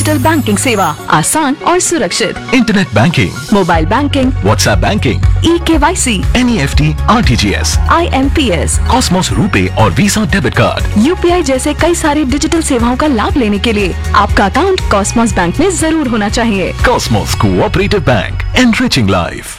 Digital banking सेवा आसान और सुरक्षित। Internet banking, mobile banking, WhatsApp banking, eKYC, NEFT, RTGS, IMPS, Cosmos RuPay और वीजा डेबिट कार्ड, UPI जैसे कई सारी डिजिटल सेवाओं का लाभ लेने के लिए आपका अकाउंट कॉस्मोस बैंक में जरूर होना चाहिए। Cosmos cooperative bank, enriching life.